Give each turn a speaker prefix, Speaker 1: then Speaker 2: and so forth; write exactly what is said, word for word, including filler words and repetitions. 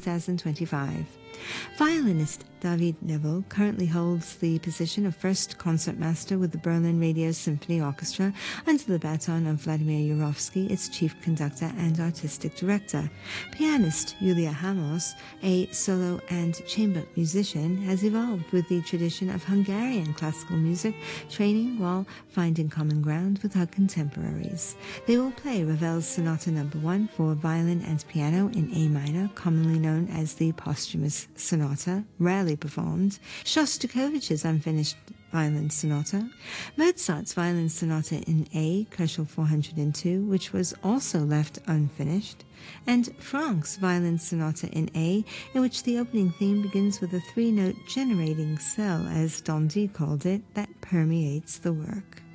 Speaker 1: thousand twenty-five. Violinist David Neville currently holds the position of first concertmaster with the Berlin Radio Symphony Orchestra under the baton of Vladimir Yurovsky, its chief conductor and artistic director. Pianist Julia Hamos, a solo and chamber musician, has evolved with the tradition of Hungarian classical music, training while finding common ground with her contemporaries. They will play Ravel's Sonata Number One for violin and piano in A minor, commonly known as the Posthumous Sonata, rarely performed, Shostakovich's Unfinished Violin Sonata, Mozart's Violin Sonata in A, Kochel four hundred two, which was also left unfinished, and Franck's Violin Sonata in A, in which the opening theme begins with a three-note generating cell, as Dondi called it, that permeates the work.